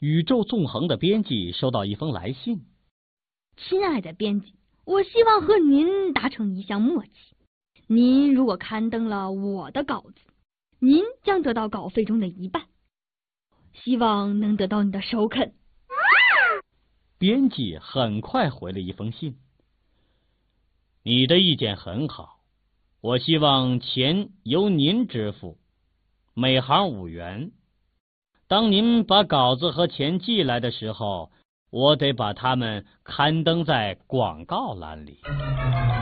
宇宙纵横的编辑收到一封来信。 亲爱的编辑，我希望和您达成一项默契。您如果刊登了我的稿子，您将得到稿费中的1半，希望能得到你的首肯。 编辑很快回了一封信：你的意见很好，我希望钱由您支付，每行5元。当您把稿子和钱寄来的时候，我得把它们刊登在广告栏里。